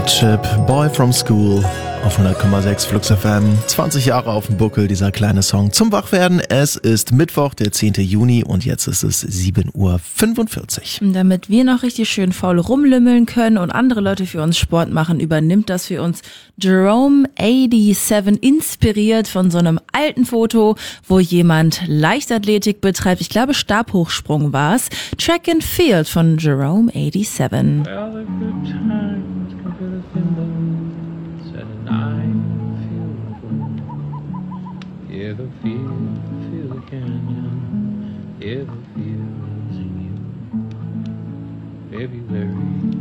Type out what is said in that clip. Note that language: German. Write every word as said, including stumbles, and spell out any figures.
Hardship, Boy from School auf hundert Komma sechs Flux F M. zwanzig Jahre auf dem Buckel, dieser kleine Song zum Wachwerden. Es ist Mittwoch, der zehnten Juni und jetzt ist es sieben Uhr fünfundvierzig. Damit wir noch richtig schön faul rumlümmeln können und andere Leute für uns Sport machen, übernimmt das für uns Jerome siebenundachtzig, inspiriert von so einem alten Foto, wo jemand Leichtathletik betreibt. Ich glaube, Stabhochsprung war's. Track and Field von Jerome siebenundachtzig. Well, a good times come to the thimbles at a night feel the yeah, the feel, feel the canyon, yeah, the feels in you, February.